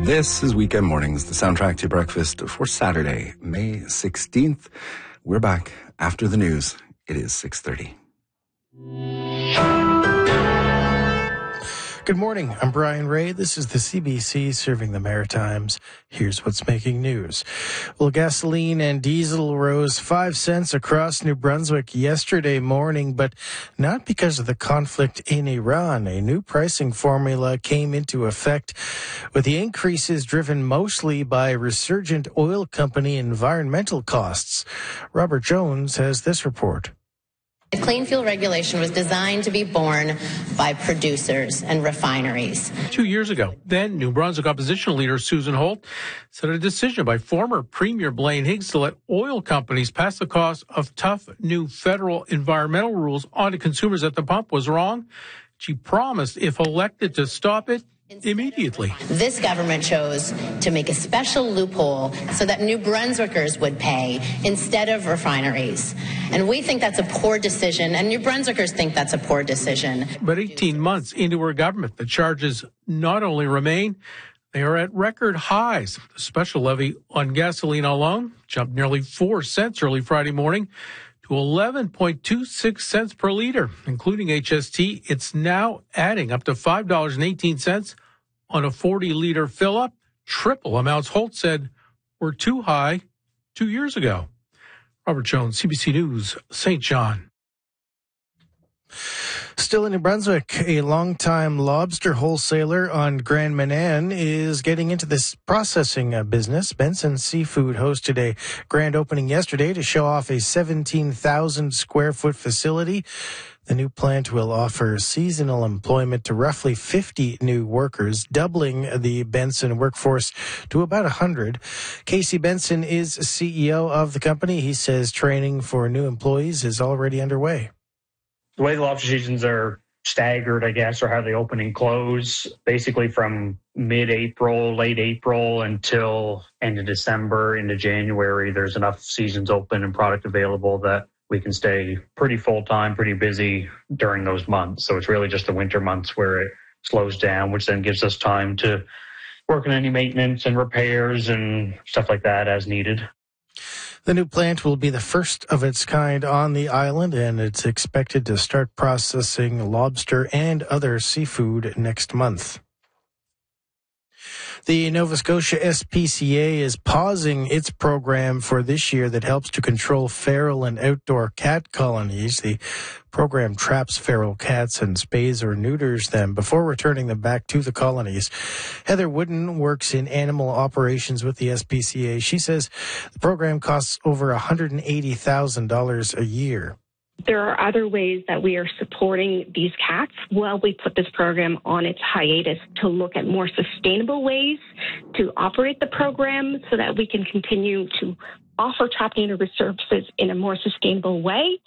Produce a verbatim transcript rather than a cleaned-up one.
This is Weekend Mornings, the soundtrack to your breakfast for Saturday, May sixteenth. We're back after the news. It is six thirty. Good morning. I'm Brian Ray. This is the C B C serving the Maritimes. Here's what's making news. Well, gasoline and diesel rose five cents across New Brunswick yesterday morning, but not because of the conflict in Iran. A new pricing formula came into effect, with the increases driven mostly by resurgent oil company environmental costs. Robert Jones has this report. The Clean Fuel Regulation was designed to be borne by producers and refineries. Two years ago, then New Brunswick opposition leader Susan Holt said a decision by former Premier Blaine Higgs to let oil companies pass the cost of tough new federal environmental rules onto consumers at the pump was wrong. She promised, if elected, to stop it immediately. This government chose to make a special loophole so that New Brunswickers would pay instead of refineries. And we think that's a poor decision, and New Brunswickers think that's a poor decision. But eighteen months into her government, the charges not only remain, they are at record highs. The special levy on gasoline alone jumped nearly four cents early Friday morning to eleven point two six cents per liter, including H S T. It's now adding up to five dollars and eighteen cents on a forty-liter fill-up, triple amounts Holt said were too high two years ago. Robert Jones, C B C News, Saint John. Still in New Brunswick, a longtime lobster wholesaler on Grand Manan is getting into this processing uh, business. Benson Seafood hosted a grand opening yesterday to show off a seventeen thousand square foot facility. The new plant will offer seasonal employment to roughly fifty new workers, doubling the Benson workforce to about one hundred. Casey Benson is C E O of the company. He says training for new employees is already underway. The way the lobster seasons are staggered, I guess, or how they open and close, basically from mid-April, late April until end of December into January, there's enough seasons open and product available that we can stay pretty full-time, pretty busy during those months. So it's really just the winter months where it slows down, which then gives us time to work on any maintenance and repairs and stuff like that as needed. The new plant will be the first of its kind on the island, and it's expected to start processing lobster and other seafood next month. The Nova Scotia S P C A is pausing its program for this year that helps to control feral and outdoor cat colonies. The program traps feral cats and spays or neuters them before returning them back to the colonies. Heather Wooden works in animal operations with the S P C A. She says the program costs over one hundred eighty thousand dollars a year. There are other ways that we are supporting these cats while we put this program on its hiatus to look at more sustainable ways to operate the program so that we can continue to offer trap neuter services in a more sustainable way.